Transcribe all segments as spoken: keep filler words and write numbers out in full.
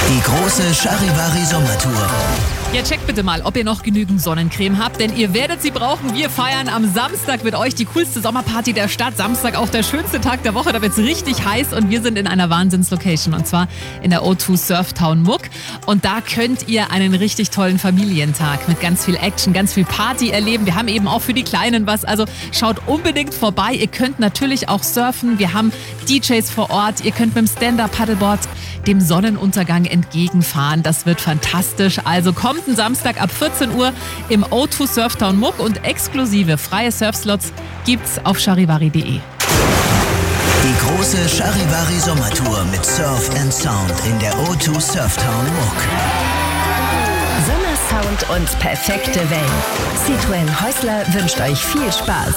Die große Charivari-Sommertour. Ja, checkt bitte mal, ob ihr noch genügend Sonnencreme habt, denn ihr werdet sie brauchen. Wir feiern am Samstag mit euch die coolste Sommerparty der Stadt. Samstag auch der schönste Tag der Woche, da wird's richtig heiß und wir sind in einer Wahnsinnslocation und zwar in der O zwei Surftown Muck. Und da könnt ihr einen richtig tollen Familientag mit ganz viel Action, ganz viel Party erleben. Wir haben eben auch für die Kleinen was, also schaut unbedingt vorbei. Ihr könnt natürlich auch surfen, wir haben D Js vor Ort, ihr könnt mit dem Stand-Up-Paddleboard dem Sonnenuntergang entgegenfahren. Das wird fantastisch. Also kommt einen Samstag ab vierzehn Uhr im O zwei Surftown Muck und exklusive freie Surfslots gibt's auf charivari punkt de. Die große Charivari-Sommertour mit Surf and Sound in der O zwei Surftown Muck. Sommersound und perfekte Wellen. Citroën Häusler wünscht euch viel Spaß.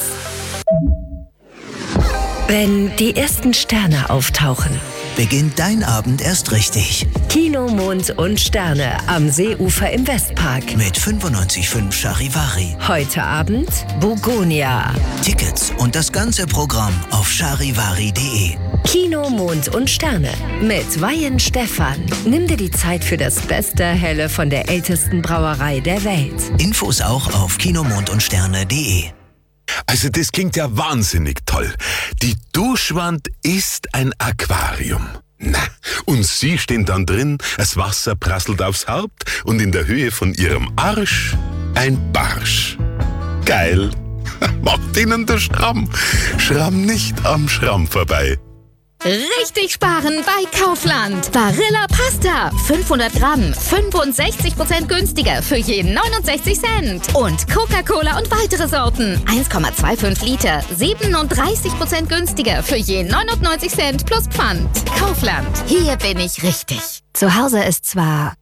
Wenn die ersten Sterne auftauchen, beginnt dein Abend erst richtig. Kino, Mond und Sterne am Seeufer im Westpark. Mit fünfundneunzig Komma fünf Charivari. Heute Abend Bugonia. Tickets und das ganze Programm auf charivari punkt de. Kino, Mond und Sterne mit Weihen Stefan. Nimm dir die Zeit für das beste Helle von der ältesten Brauerei der Welt. Infos auch auf kinomond und sterne punkt de. Also das klingt ja wahnsinnig toll. Die Duschwand ist ein Aquarium. Na, und Sie stehen dann drin, das Wasser prasselt aufs Haupt und in der Höhe von Ihrem Arsch ein Barsch. Geil. Macht Ihnen der Schramm. Schramm nicht am Schramm vorbei. Richtig sparen bei Kaufland. Barilla Pasta. fünfhundert Gramm. fünfundsechzig Prozent günstiger für jeden neunundsechzig Cent. Und Coca-Cola und weitere Sorten. eins Komma fünfundzwanzig Liter. siebenunddreißig Prozent günstiger für jeden neunundneunzig Cent plus Pfand. Kaufland. Hier bin ich richtig. Zu Hause ist zwar...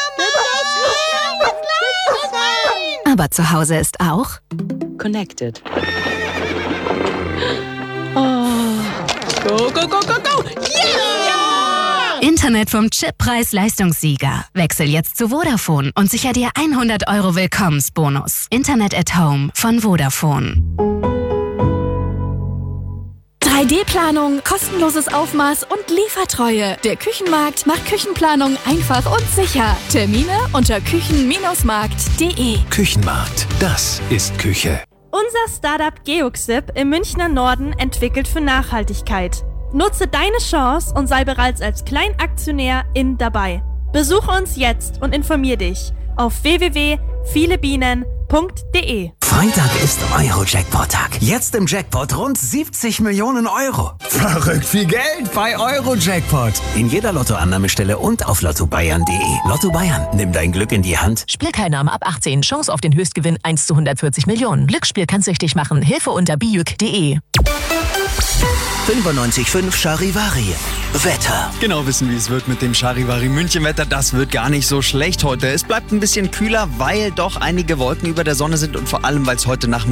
Aber zu Hause ist auch... Connected. Go, go, go, go, go! Yeah! Internet vom Chip Preis-Leistungssieger. Wechsel jetzt zu Vodafone und sicher dir hundert Euro Willkommensbonus. Internet at Home von Vodafone. drei D-Planung, kostenloses Aufmaß und Liefertreue. Der Küchenmarkt macht Küchenplanung einfach und sicher. Termine unter küchen Bindestrich markt punkt de. Küchenmarkt, das ist Küche. Unser Startup Geoxip im Münchner Norden entwickelt für Nachhaltigkeit. Nutze deine Chance und sei bereits als Kleinaktionär in dabei. Besuche uns jetzt und informier dich auf w w w punkt viele bienen punkt de. Freitag ist Euro-Jackpot-Tag. Jetzt im Jackpot rund siebzig Millionen Euro. Verrückt viel Geld bei Euro-Jackpot. In jeder Lottoannahmestelle und auf lotto bayern punkt de. Lotto Bayern, nimm dein Glück in die Hand. Spielteilnahme ab achtzehn. Chance auf den Höchstgewinn eins zu hundertvierzig Millionen. Glücksspiel kann süchtig machen. Hilfe unter bijuk punkt de. fünfundneunzig Komma fünf Charivari. Wetter. Genau wissen, wie es wird mit dem Charivari München Wetter. Das wird gar nicht so schlecht heute. Es bleibt ein bisschen kühler, weil doch einige Wolken über der Sonne sind und vor allem, weil es heute Nachmittag